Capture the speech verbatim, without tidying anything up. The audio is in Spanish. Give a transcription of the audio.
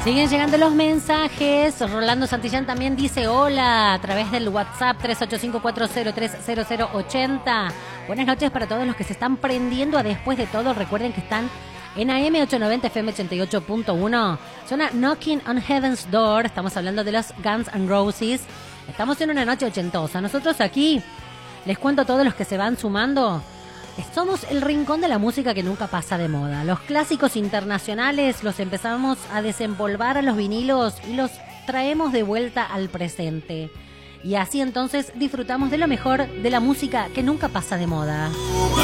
Siguen llegando los mensajes. Rolando Santillán también dice hola a través del WhatsApp tres ocho cinco cuatro cero tres cero cero ocho cero. Buenas noches para todos los que se están prendiendo a Después de Todo. Recuerden que están en A M ochocientos noventa F M ochenta y ocho punto uno. Suena Knocking on Heaven's Door. Estamos hablando de los Guns N' Roses. Estamos en una noche ochentosa. Nosotros aquí les cuento a todos los que se van sumando. Somos el rincón de la música que nunca pasa de moda. Los clásicos internacionales los empezamos a desempolvar a los vinilos y los traemos de vuelta al presente. Y así entonces disfrutamos de lo mejor de la música que nunca pasa de moda.